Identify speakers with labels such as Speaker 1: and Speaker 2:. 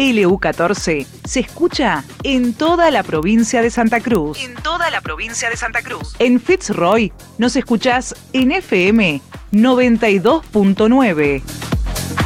Speaker 1: LU14 se escucha en toda la provincia de Santa Cruz. En Fitzroy nos escuchás en FM 92.9.